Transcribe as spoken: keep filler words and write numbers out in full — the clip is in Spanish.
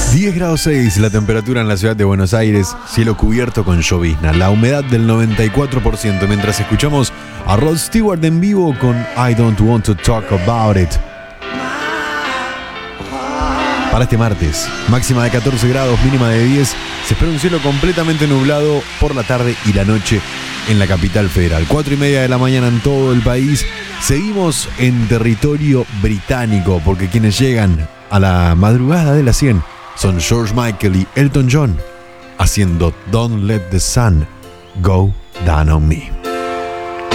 diez grados seis la temperatura en la ciudad de Buenos Aires, cielo cubierto con llovizna, la humedad del noventa y cuatro por ciento, mientras escuchamos a Rod Stewart en vivo con I Don't Want to Talk About It. Para este martes, máxima de catorce grados, mínima de diez, se espera un cielo completamente nublado por la tarde y la noche en la capital federal. Cuatro y media de la mañana en todo el país. Seguimos en territorio británico, porque quienes llegan a la madrugada de las cien son George Michael y Elton John haciendo Don't Let the Sun Go Down on Me.